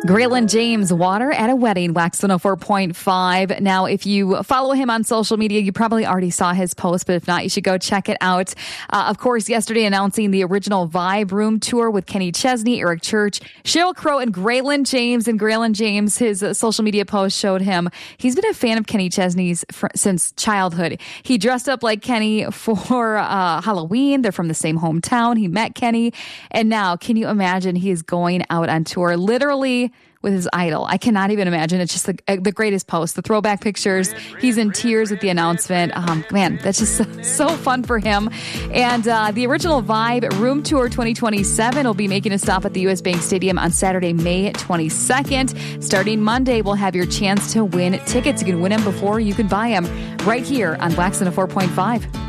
Graylin James, Water at a Wedding, Wax 104.5. Now, if you follow him on social media, you probably already saw his post, but if not, you should go check it out. Of course, yesterday announcing the original Vibe Room Tour with Kenny Chesney, Eric Church, Sheryl Crow, and Graylin James. And Graylin James, his social media post showed him. He's been a fan of Kenny Chesney's since childhood. He dressed up like Kenny for Halloween. They're from the same hometown. He met Kenny. And now, can you imagine he is going out on tour, literally with his idol? I cannot even imagine. It's just the greatest post, the throwback pictures. He's in tears at the announcement. Man, that's just so fun for him. And the original Vibe Room Tour 2027 will be making a stop at the U.S. Bank Stadium on Saturday, May 22nd. Starting Monday, we'll have your chance to win tickets. You can win them before you can buy them right here on Wax 104.5.